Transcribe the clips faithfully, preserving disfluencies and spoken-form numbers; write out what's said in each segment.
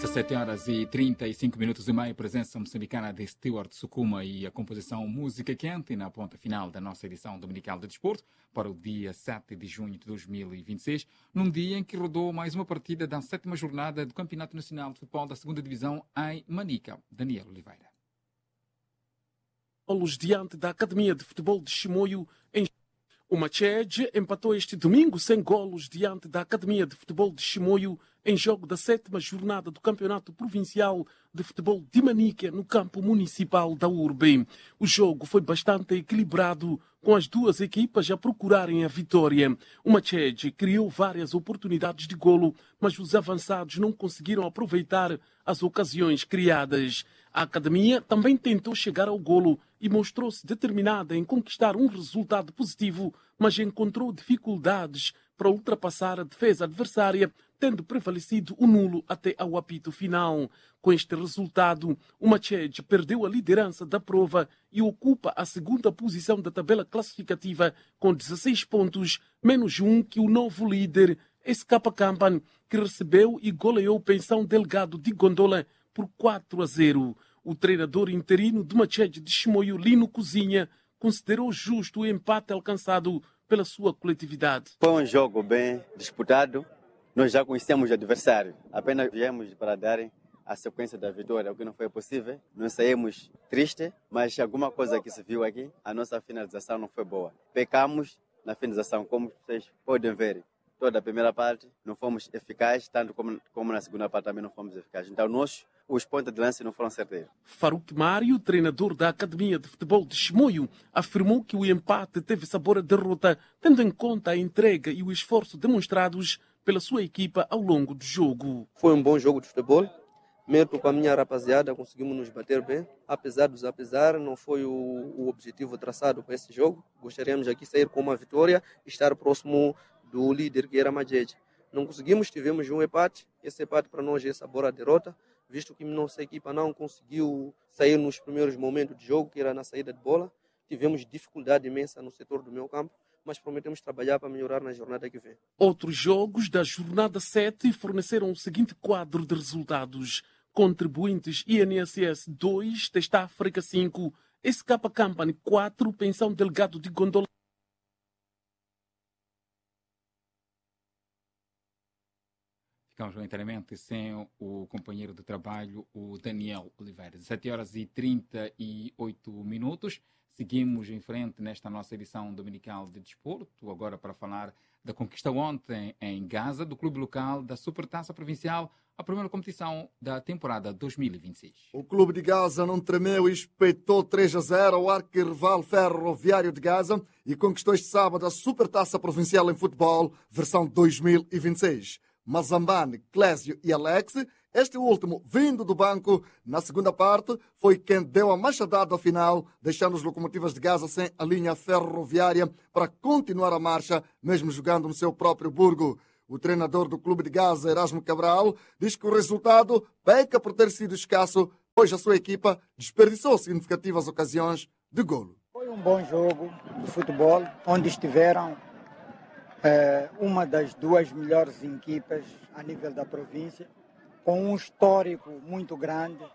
dezessete horas e trinta e cinco minutos e meio, presença moçambicana de Stewart Sukuma e a composição Música Quente na ponta final da nossa edição dominical de desporto para o dia sete de junho de dois mil e vinte e seis, num dia em que rodou mais uma partida da sétima jornada do Campeonato Nacional de Futebol da segunda Divisão em Manica. Daniel Oliveira. Golos diante da Academia de Futebol de Chimoio em o Machede empatou este domingo sem golos diante da Academia de Futebol de Chimoio em jogo da sétima jornada do Campeonato Provincial de Futebol de Manica no campo municipal da Urbe. O jogo foi bastante equilibrado, com as duas equipas a procurarem a vitória. O Machede criou várias oportunidades de golo, mas os avançados não conseguiram aproveitar as ocasiões criadas. A Academia também tentou chegar ao golo e mostrou-se determinada em conquistar um resultado positivo, mas encontrou dificuldades para ultrapassar a defesa adversária, tendo prevalecido o nulo até ao apito final. Com este resultado, o Machede perdeu a liderança da prova e ocupa a segunda posição da tabela classificativa com dezesseis pontos, menos um que o novo líder, S K Campan, que recebeu e goleou Pensão Delgado de Gondola por quatro a zero. O treinador interino do Machede de Chimoio, Lino Cozinha, considerou justo o empate alcançado pela sua coletividade. Foi um jogo bem disputado. Nós já conhecemos o adversário. Apenas viemos para dar a sequência da vitória, o que não foi possível. Nós saímos tristes, mas alguma coisa que se viu aqui, a nossa finalização não foi boa. Pecamos na finalização, como vocês podem ver. Toda a primeira parte não fomos eficazes, tanto como, como na segunda parte também não fomos eficazes. Então, nós, os pontos de lance não foram certeiros. Farouk Mário, treinador da Academia de Futebol de Chimoio, afirmou que o empate teve sabor a derrota, tendo em conta a entrega e o esforço demonstrados pela sua equipa ao longo do jogo. Foi um bom jogo de futebol. Mesmo com a minha rapaziada, conseguimos nos bater bem. Apesar dos apesar, não foi o, o objetivo traçado para esse jogo. Gostaríamos aqui sair com uma vitória e estar próximo do líder, que era Machede. Não conseguimos, tivemos um empate. Esse empate para nós é sabor a derrota, visto que nossa equipa não conseguiu sair nos primeiros momentos de jogo, que era na saída de bola. Tivemos dificuldade imensa no setor do meio campo, mas prometemos trabalhar para melhorar na jornada que vem. Outros jogos da jornada sete forneceram o seguinte quadro de resultados. Contribuintes I N S S dois, Testa África cinco, S K Company quatro, Pensão Delgado de Gondola. Ficamos momentaneamente sem o companheiro de trabalho, o Daniel Oliveira. dezessete horas e trinta e oito minutos. Seguimos em frente nesta nossa edição dominical de desporto, agora para falar da conquista ontem em Gaza do clube local da Supertaça Provincial, a primeira competição da temporada dois mil e vinte e seis. O clube de Gaza não tremeu e espetou três a zero ao arquirrival Ferroviário de Gaza e conquistou este sábado a Supertaça Provincial em futebol, versão dois mil e vinte e seis. Mazambane, Clésio e Alex, este último vindo do banco, na segunda parte, foi quem deu a machadada ao final, deixando os Locomotivas de Gaza sem a linha ferroviária para continuar a marcha, mesmo jogando no seu próprio burgo. O treinador do clube de Gaza, Erasmo Cabral, diz que o resultado peca por ter sido escasso, pois a sua equipa desperdiçou significativas ocasiões de golo. Foi um bom jogo de futebol, onde estiveram é, uma das duas melhores equipas a nível da província, com um histórico muito grande.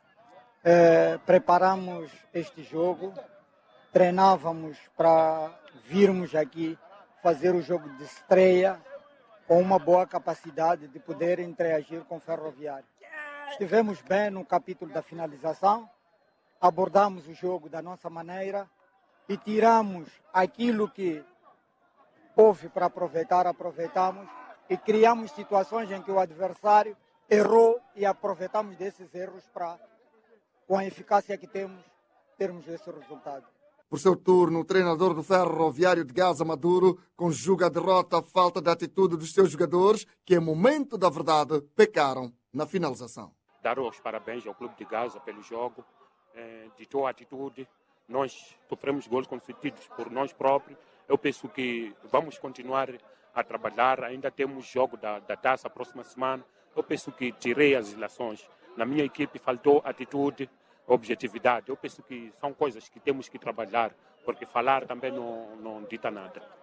É, preparamos este jogo, treinávamos para virmos aqui fazer o jogo de estreia com uma boa capacidade de poder interagir com o Ferroviário. Estivemos bem no capítulo da finalização, abordamos o jogo da nossa maneira e tiramos aquilo que houve para aproveitar, aproveitamos e criamos situações em que o adversário errou e aproveitamos desses erros para, com a eficácia que temos, termos esse resultado. Por seu turno, o treinador do Ferroviário de Gaza, Maduro, conjuga a derrota à falta de atitude dos seus jogadores, que, em momento da verdade, pecaram na finalização. Dar os parabéns ao Clube de Gaza pelo jogo, eh, de sua atitude. Nós sofremos gols concedidos por nós próprios. Eu penso que vamos continuar a trabalhar. Ainda temos jogo da, da taça a próxima semana. Eu penso que tirei as ilações. Na minha equipe faltou atitude, objetividade. Eu penso que são coisas que temos que trabalhar, porque falar também não, não dita nada.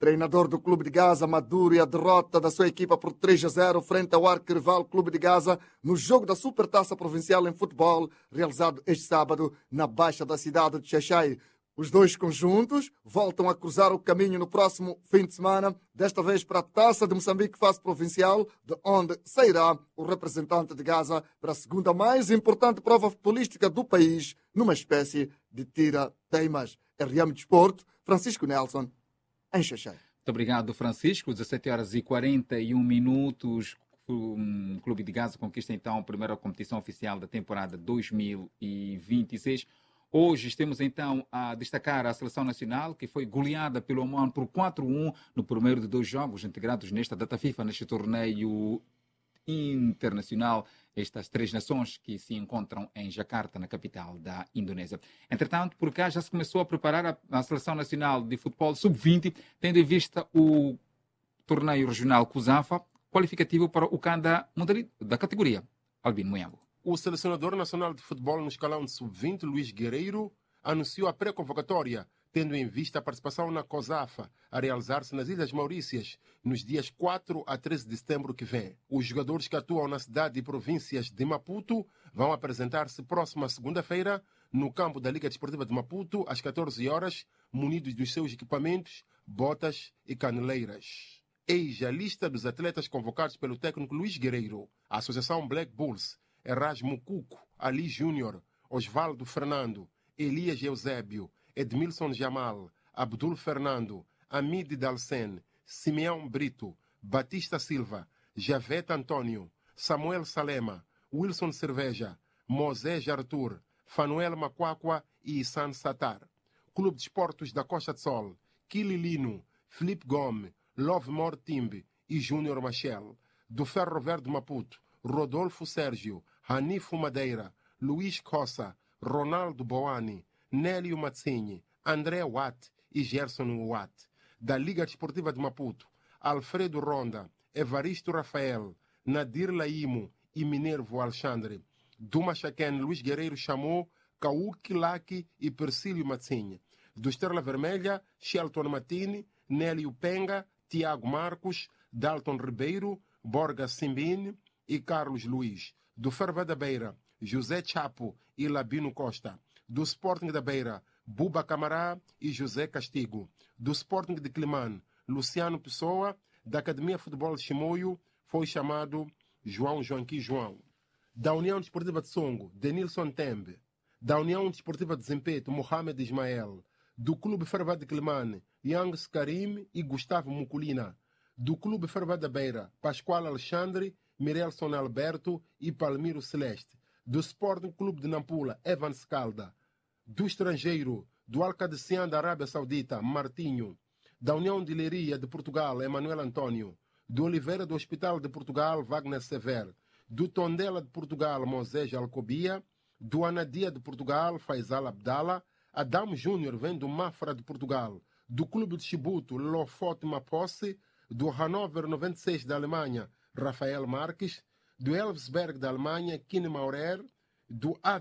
Treinador do Clube de Gaza, Maduro, e a derrota da sua equipa por três a zero frente ao arquirrival Clube de Gaza no jogo da Supertaça Provincial em Futebol, realizado este sábado na Baixa da cidade de Xaixai. Os dois conjuntos voltam a cruzar o caminho no próximo fim de semana, desta vez para a Taça de Moçambique Fase Provincial, de onde sairá o representante de Gaza para a segunda mais importante prova futebolística do país, numa espécie de tira-teimas. R M Desporto, Francisco Nelson, em Xaixai. Muito obrigado, Francisco. dezessete horas e quarenta e um minutos. O Clube de Gaza conquista então a primeira competição oficial da temporada dois mil e vinte e seis. Hoje estamos então a destacar a seleção nacional, que foi goleada pelo Oman por quatro a um no primeiro de dois jogos integrados nesta data FIFA, neste torneio internacional, estas três nações que se encontram em Jakarta, na capital da Indonésia. Entretanto, por cá já se começou a preparar a, a seleção nacional de futebol sub vinte, tendo em vista o torneio regional COSAFA, qualificativo para o C A N da, da categoria. Albino Moiambo. O selecionador nacional de futebol no escalão de sub vinte, Luís Guerreiro, anunciou a pré-convocatória, tendo em vista a participação na COSAFA, a realizar-se nas Ilhas Maurícias, nos dias quatro a treze de setembro que vem. Os jogadores que atuam na cidade e províncias de Maputo vão apresentar-se próxima segunda-feira no campo da Liga Desportiva de Maputo, às catorze horas, munidos dos seus equipamentos, botas e caneleiras. Eis a lista dos atletas convocados pelo técnico Luís Guerreiro. A Associação Black Bulls: Erasmo Cuco, Ali Júnior, Osvaldo Fernando, Elias Eusébio, Edmilson Jamal, Abdul Fernando, Amide Dalcen, Simeão Brito, Batista Silva, Javete Antônio, Samuel Salema, Wilson Cerveja, Moisés Artur, Fanuel Macuacua e Issan Satar. Clube de Esportes da Costa de Sol: Quililino, Felipe Gomes, Lovemore Timbe e Júnior Machel. Do Ferro Verde Maputo: Rodolfo Sérgio, Ranifo Madeira, Luís Cossa, Ronaldo Boani, Nélio Mazzini, André Watt e Gerson Watt. Da Liga Desportiva de Maputo: Alfredo Ronda, Evaristo Rafael, Nadir Laimo e Minervo Alexandre. Do Machaquén, Luís Guerreiro chamou Kauki Laki e Persílio Mazzini. Do Estrela Vermelha: Shelton Matini, Nélio Penga, Tiago Marcos, Dalton Ribeiro, Borga Simbini e Carlos Luiz. Do Ferva da Beira: José Chapo e Labino Costa. Do Sporting da Beira: Buba Camará e José Castigo. Do Sporting de Climane: Luciano Pessoa. Da Academia Futebol de Chimoio foi chamado João Joanqui João. Da União Desportiva de Songo: Denilson Tembe. Da União Desportiva de Zempeto: Mohamed Ismael. Do Clube Ferva de Climane: Yangs Karim e Gustavo Muculina. Do Clube Ferva da Beira: Pascoal Alexandre, Mirelson Alberto e Palmiro Celeste. Do Sporting Clube de Nampula: Evans Calda. Do estrangeiro: do Alcadecian da Arábia Saudita: Martinho. Da União de Leiria de Portugal: Emanuel Antônio. Do Oliveira do Hospital de Portugal: Wagner Sever. Do Tondela de Portugal: Moisés Alcobia. Do Anadia de Portugal: Faisal Abdala. Adão Júnior vem do Mafra de Portugal. Do Clube de Chibuto: Lofote Maposse. Do Hannover noventa e seis da Alemanha: Rafael Marques. Do Elfsberg da Alemanha: Kine Maurer. Do A